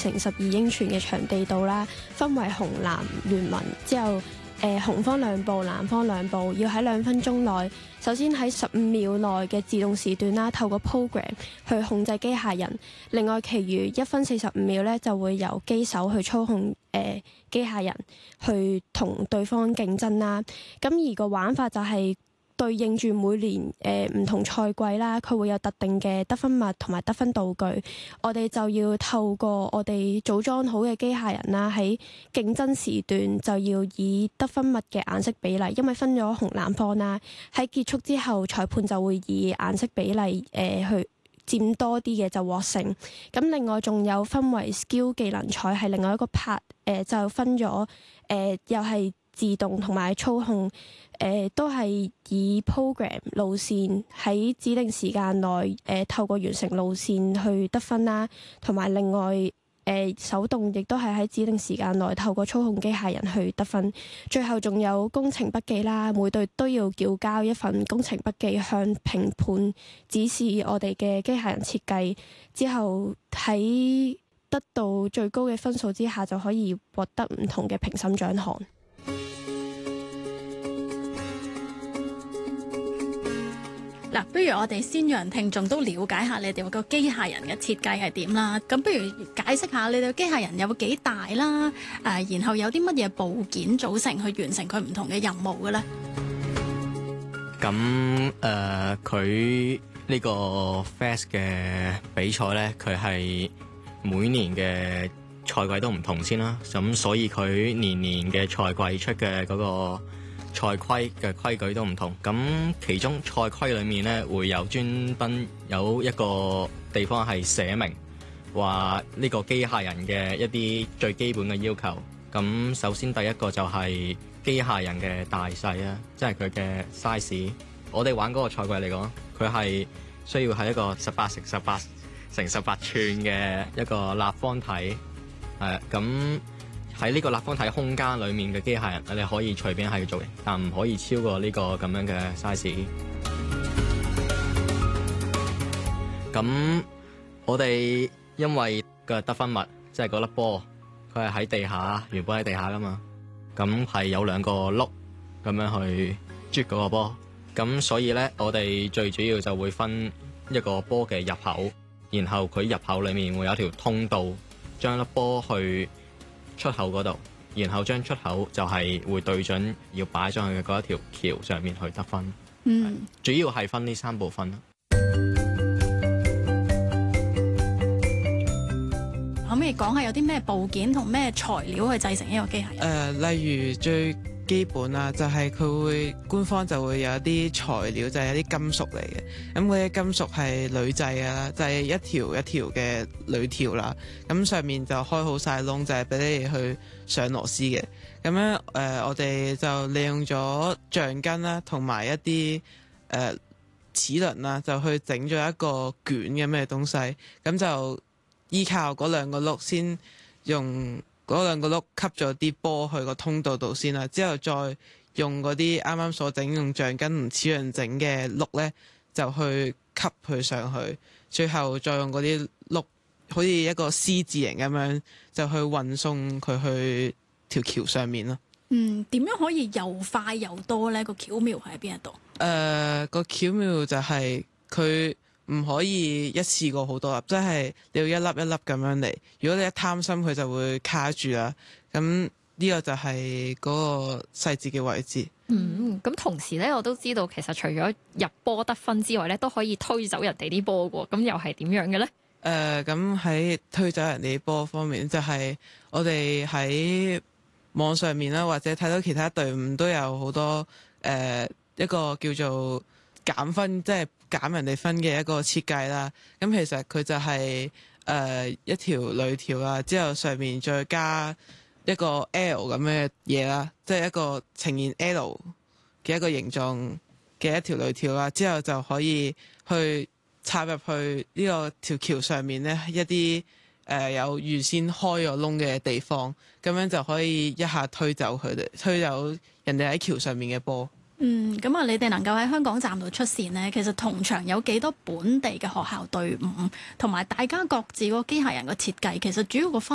乘12英寸嘅場地度啦，分為紅藍聯盟之後。紅方兩步，藍方兩步，要喺2分鐘內，首先喺15秒內嘅自動時段啦，透過 program 去控制機械人。另外，其餘1分45秒咧就會由機手去操控機械人去同對方競爭啦。咁而個玩法就係對應住每年唔同賽季啦，佢會有特定嘅得分物同埋得分道具，我哋就要透過我哋組裝好嘅機械人啦，喺競爭時段就要以得分物嘅顏色比例，因為分咗紅藍方啦，喺結束之後，裁判就會以顏色比例去佔多啲嘅就獲勝。咁另外仲有分為 skill 技能賽係另外一個 part，就分咗又係自動同埋操控。都係以 program 路線喺指定時間內透過完成路線去得分啦，同埋另外手動亦都係喺指定時間內透過操控機械人去得分。最後仲有工程筆記啦，每隊都要繳交一份工程筆記向評判指示我哋嘅機械人設計，之後喺得到最高嘅分數之下就可以獲得唔同嘅評審獎項。 嗱，不如我哋先讓聽眾都了解下你哋個機械人嘅設計係點啦。咁不如解釋下你哋機械人有幾大啦？然後有啲乜嘢部件組成去完成佢唔同嘅任務嘅咧？ 咁佢呢個 FAST 嘅比賽咧，佢係每年嘅賽季都唔同先啦。咁所以佢年年嘅賽季出嘅嗰個賽規嘅規矩都唔同，咁其中賽規裏面咧會有專登有一個地方係寫明話呢個機械人嘅一啲最基本嘅要求。咁首先第一個就係機械人嘅大細啊，即係佢嘅 size。我哋玩嗰個賽季嚟講，佢係需要係一個18乘18乘18寸嘅一個立方體，咁。喺呢個立方體空間裏面嘅機械人，你可以隨便係造型，但唔可以超過呢個咁樣嘅 size。咁我哋因為個得分物，即係嗰粒波，佢係喺地下，原本喺地下噶嘛，咁係有2個轆咁樣去啜嗰個波。咁所以呢，我哋最主要就會分一個波嘅入口，然後佢入口裏面會有一條通道，將粒波去出口嗰度，然後將出口就係會對準要擺上去嘅嗰一條橋上面去得分。主要係分呢3部分。 可唔可以講下有啲咩部件同咩材料去製成呢個機械人？ 例如最基本啦，就係佢會官方就會有一啲材料，就係一啲金屬嚟嘅。咁嗰啲金屬係鋁製嘅啦，就係一條一條嘅鋁條啦。咁上面就開好晒窿，就係俾你去上螺絲嘅。咁樣我哋就利用咗橡筋啦，同埋一啲齒輪啦，就去整咗一個卷嘅咩東西。咁就依靠嗰2個轆先用。嗰2個轆吸咗啲波去個通道度先啦，之後再用嗰啲啱啱所整用橡筋同齒輪整嘅轆咧，就去吸佢上去，最後再用嗰啲轆好似一個 C 字形咁樣，就去運送佢去條橋上面咯。 點樣可以又快又多咧？個巧妙喺邊一度？ 個巧妙就係佢唔可以一次過好多粒，即係你要一粒一粒咁樣嚟。如果你一貪心，佢就會卡住啦。咁呢個就係嗰個細節嘅位置。 咁同時咧，我都知道其實除咗入波得分之外咧，都可以推走人哋啲波喎。咁又係點樣嘅咧？ 咁喺推走人哋啲波方面，就係我哋喺網上面啦，或者睇到其他隊伍都有好多一個叫做減分，即係減人哋分嘅一個設計啦。咁其實佢就係一條鋁條啦，之後上面再加一個 L 咁嘅嘢啦，即係一個呈現 L 嘅一個形狀嘅一條鋁條啦，之後就可以去插入去呢個條橋上面呢一啲有預先開咗窿嘅地方，咁樣就可以一下推走佢哋，推走人哋喺橋上面嘅波。 咁啊，你哋能夠喺香港站度出線呢？其實同場有幾多本地嘅學校隊伍，同埋大家各自個機械人嘅設計，其實主要個分